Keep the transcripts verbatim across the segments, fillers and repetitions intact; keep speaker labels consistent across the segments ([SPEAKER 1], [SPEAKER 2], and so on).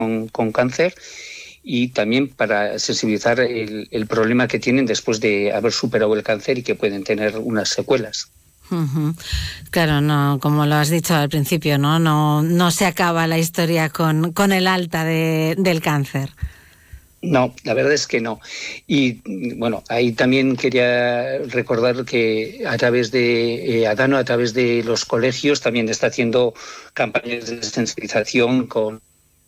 [SPEAKER 1] con, con cáncer, y también para sensibilizar el, el problema que tienen después de haber superado el cáncer y que pueden tener unas secuelas.
[SPEAKER 2] Uh-huh. Claro, no, como lo has dicho al principio, no, no, no se acaba la historia con, con el alta de, del cáncer.
[SPEAKER 1] No, la verdad es que no. Y bueno, ahí también quería recordar que a través de eh, Adano, a través de los colegios, también está haciendo campañas de sensibilización con...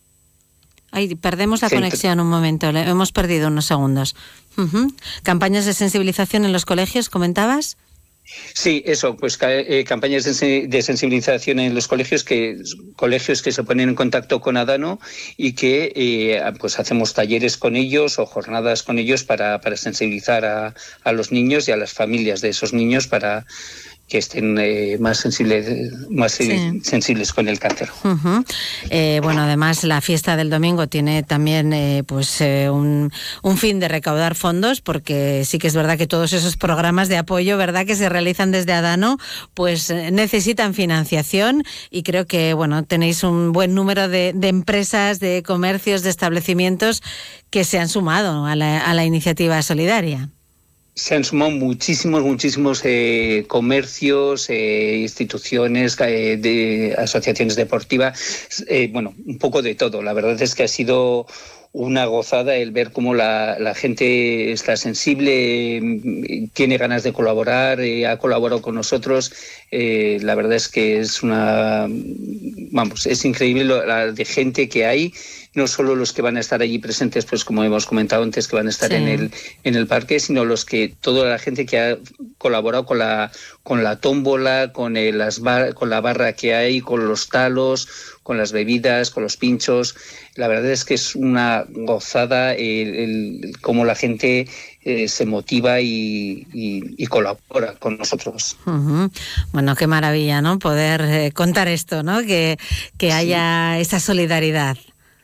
[SPEAKER 2] Ay, perdemos la Centro. conexión un momento, le hemos perdido unos segundos. Uh-huh. Campañas de sensibilización en los colegios, ¿comentabas?
[SPEAKER 1] Sí, eso, pues eh, campañas de, de sensibilización en los colegios, que colegios que se ponen en contacto con Adano y que eh, pues hacemos talleres con ellos o jornadas con ellos para, para sensibilizar a, a los niños y a las familias de esos niños para que estén eh, más sensibles más sí. sensibles con el cáncer.
[SPEAKER 2] Uh-huh. Eh, bueno, además la fiesta del domingo tiene también eh, pues eh, un, un fin de recaudar fondos, porque sí que es verdad que todos esos programas de apoyo, verdad, que se realizan desde Adano, pues eh, necesitan financiación, y creo que bueno, tenéis un buen número de, de empresas, de comercios, de establecimientos que se han sumado a la, a la iniciativa solidaria.
[SPEAKER 1] Se han sumado muchísimos, muchísimos eh, comercios, eh, instituciones, eh, de asociaciones deportivas, eh, bueno, un poco de todo. La verdad es que ha sido una gozada el ver cómo la, la gente está sensible, eh, tiene ganas de colaborar, eh, ha colaborado con nosotros. Eh, la verdad es que es una, vamos, es increíble lo, la de gente que hay. No solo los que van a estar allí presentes, pues como hemos comentado antes, que van a estar sí. en el en el parque, sino los que toda la gente que ha colaborado con la con la tómbola, con el, las bar, con la barra que hay, con los talos, con las bebidas, con los pinchos. La verdad es que es una gozada el, el cómo la gente eh, se motiva y, y, y colabora con nosotros.
[SPEAKER 2] Uh-huh. Bueno, qué maravilla, ¿no? Poder eh, contar esto, ¿no? Que que haya sí. esa solidaridad.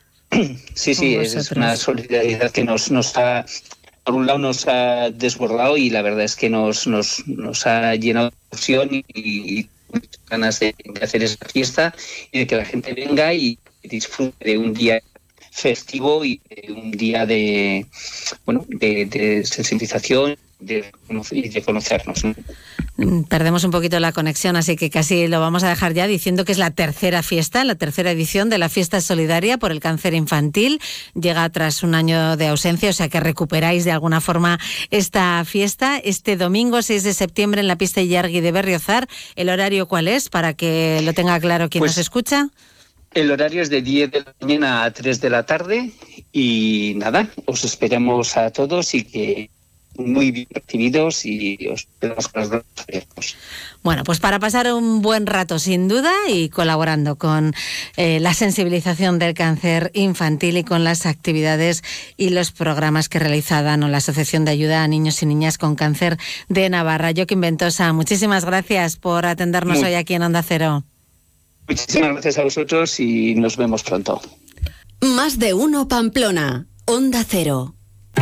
[SPEAKER 1] Sí, sí, es, es una solidaridad que nos, nos ha, por un lado nos ha desbordado, y la verdad es que nos, nos, nos ha llenado de ilusión y, y ganas de, de hacer esa fiesta y de que la gente venga y disfrute de un día festivo y de un día de, bueno, de, de sensibilización de, y de conocernos, ¿no?
[SPEAKER 2] Perdemos un poquito la conexión, así que casi lo vamos a dejar ya diciendo que es la tercera fiesta, la tercera edición de la fiesta solidaria por el cáncer infantil. Llega tras un año de ausencia, o sea que recuperáis de alguna forma esta fiesta. Este domingo seis de septiembre en la pista Illargui de Berriozar. ¿El horario cuál es, para que lo tenga claro quien pues, nos escucha?
[SPEAKER 1] El horario es de diez de la mañana a tres de la tarde, y nada, os esperamos a todos y que muy bien recibidos, y os esperamos con los brazos abiertos.
[SPEAKER 2] Bueno, pues para pasar un buen rato sin duda, y colaborando con eh, la sensibilización del cáncer infantil y con las actividades y los programas que realiza Adano, la Asociación de Ayuda a Niños y Niñas con Cáncer de Navarra. Joaquín Ventosa, muchísimas gracias por atendernos muy, hoy aquí en Onda Cero.
[SPEAKER 1] Muchísimas gracias a vosotros y nos vemos pronto.
[SPEAKER 3] Más de uno Pamplona, Onda Cero.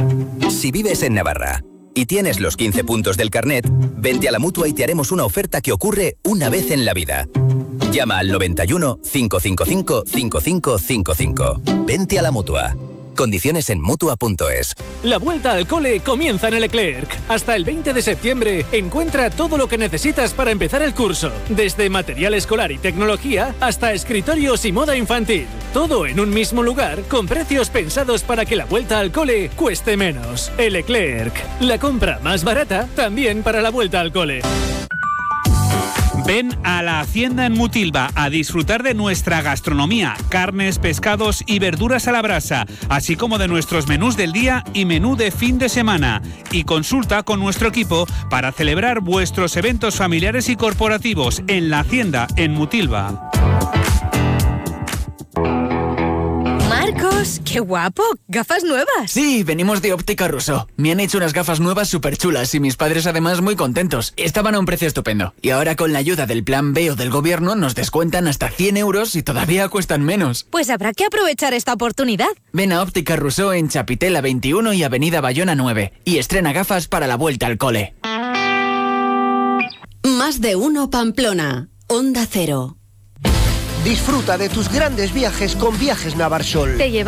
[SPEAKER 4] Si vives en Navarra y tienes los quince puntos del carnet, vente a la Mutua y te haremos una oferta que ocurre una vez en la vida. Llama al noventa y uno, cinco cinco cinco, cinco cinco cinco cinco. Vente a la Mutua. Condiciones en Mutua punto es.
[SPEAKER 5] La vuelta al cole comienza en el Leclerc. Hasta el veinte de septiembre encuentra todo lo que necesitas para empezar el curso. Desde material escolar y tecnología hasta escritorios y moda infantil. Todo en un mismo lugar, con precios pensados para que la vuelta al cole cueste menos. El Leclerc. La compra más barata también para la vuelta al cole.
[SPEAKER 6] Ven a la Hacienda en Mutilva a disfrutar de nuestra gastronomía, carnes, pescados y verduras a la brasa, así como de nuestros menús del día y menú de fin de semana. Y consulta con nuestro equipo para celebrar vuestros eventos familiares y corporativos en la Hacienda en Mutilva.
[SPEAKER 7] Marcos, qué guapo, gafas nuevas.
[SPEAKER 8] Sí, venimos de Óptica Rousseau. Me han hecho unas gafas nuevas súper chulas y mis padres además muy contentos. Estaban a un precio estupendo. Y ahora con la ayuda del Plan B o del gobierno nos descuentan hasta cien euros y todavía cuestan menos.
[SPEAKER 7] Pues habrá que aprovechar esta oportunidad.
[SPEAKER 8] Ven a Óptica Rousseau en Chapitela veintiuno y Avenida Bayona nueve y estrena gafas para la vuelta al cole.
[SPEAKER 3] Más de uno Pamplona, Onda Cero.
[SPEAKER 9] Disfruta de tus grandes viajes con Viajes Navarsol.
[SPEAKER 7] Te lleva